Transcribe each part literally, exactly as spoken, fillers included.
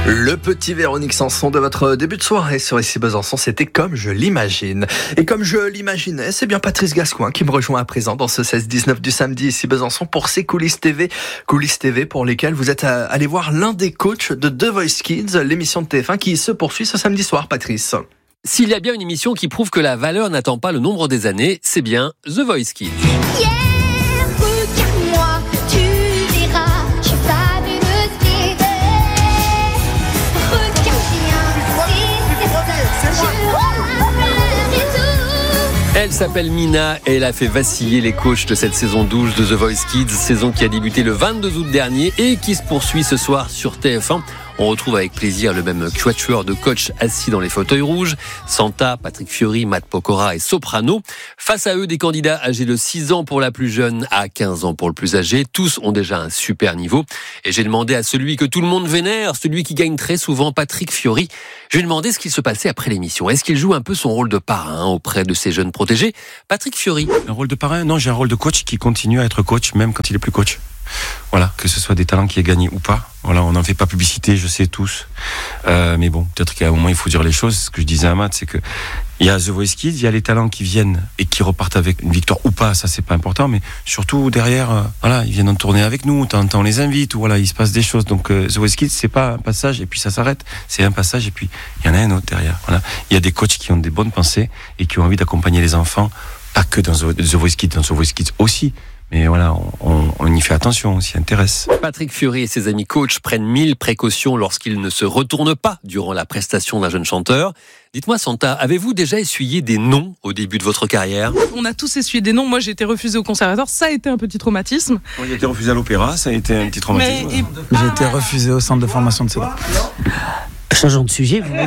Le petit Véronique Sanson de votre début de soirée sur Ici Besançon, c'était comme je l'imagine. Et comme je l'imaginais, c'est bien Patrice Gascoin qui me rejoint à présent dans ce seize dix-neuf du samedi Ici Besançon pour ses coulisses T V. Coulisses T V pour lesquelles vous êtes allé voir l'un des coachs de The Voice Kids, l'émission de T F un qui se poursuit ce samedi soir, Patrice. S'il y a bien une émission qui prouve que la valeur n'attend pas le nombre des années, c'est bien The Voice Kids. Yeah, regarde-moi, tu verras, je suis fabuleuse bébé. Regarde bien, c'est je et tout. Elle s'appelle Mina et elle a fait vaciller les coachs de cette saison douze de The Voice Kids, saison qui a débuté le vingt-deux août dernier et qui se poursuit ce soir sur T F un. On retrouve avec plaisir le même quatuor de coachs assis dans les fauteuils rouges. Santa, Patrick Fiori, Matt Pokora et Soprano. Face à eux, des candidats âgés de six ans pour la plus jeune à quinze ans pour le plus âgé. Tous ont déjà un super niveau. Et j'ai demandé à celui que tout le monde vénère, celui qui gagne très souvent, Patrick Fiori. Je lui ai demandé ce qu'il se passait après l'émission. Est-ce qu'il joue un peu son rôle de parrain auprès de ses jeunes protégés? Patrick Fiori. Un rôle de parrain? Non, j'ai un rôle de coach qui continue à être coach même quand il est plus coach. Voilà, que ce soit des talents qui aient gagné ou pas. Voilà, on n'en fait pas publicité, je sais tous. Euh, mais bon, peut-être qu'à un moment il faut dire les choses. Ce que je disais à Matt, c'est que il y a The Voice Kids, il y a les talents qui viennent et qui repartent avec une victoire ou pas. Ça, c'est pas important, mais surtout derrière, euh, voilà, ils viennent en tournée avec nous. Tant on les invite ou voilà, il se passe des choses. Donc euh, The Voice Kids, c'est pas un passage et puis ça s'arrête. C'est un passage et puis il y en a un autre derrière. Voilà, il y a des coachs qui ont des bonnes pensées et qui ont envie d'accompagner les enfants, pas que dans The Voice Kids, dans The Voice Kids aussi. Mais voilà, on, on y fait attention, on s'y intéresse. Patrick Fiori et ses amis coachs prennent mille précautions lorsqu'ils ne se retournent pas durant la prestation d'un jeune chanteur. Dites-moi Santa, avez-vous déjà essuyé des noms au début de votre carrière? On a tous essuyé des noms. Moi, j'ai été refusée au conservatoire. Ça a été un petit traumatisme. On a été refusé à l'opéra, ça a été un petit traumatisme. Mais, et... J'ai été refusé au centre de formation de Cédric. Changeons de sujet. Vous...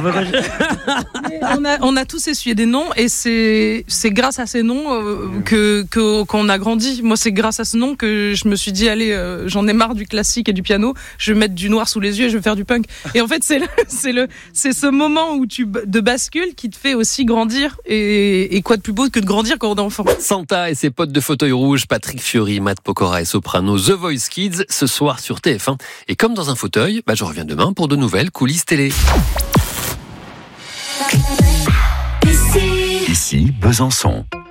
on, a, on a tous essuyé des noms et c'est, c'est grâce à ces noms euh, que, que, qu'on a grandi. Moi, c'est grâce à ce nom que je me suis dit, allez, euh, j'en ai marre du classique et du piano, je vais mettre du noir sous les yeux et je vais faire du punk. Et en fait, c'est, le, c'est, le, c'est ce moment où tu, de bascule qui te fait aussi grandir. Et, et quoi de plus beau que de grandir quand on est enfant. Santa et ses potes de fauteuil rouge, Patrick Fiori, Matt Pokora et Soprano, The Voice Kids, ce soir sur T F un. Et comme dans un fauteuil, bah, je reviens demain pour de nouvelles coulisses télé. Ici Besançon.